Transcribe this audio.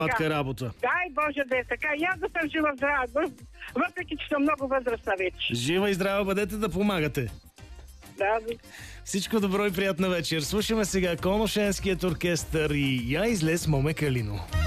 Матка работа. Дай Боже да е така. И аз да съм жива здрава, въпреки че съм много възрастна вече. Жива и здрава бъдете, да помагате. Да. Всичко добро и приятна вечер. Слушаме сега Коношенският оркестър и Я излез Моме Калино.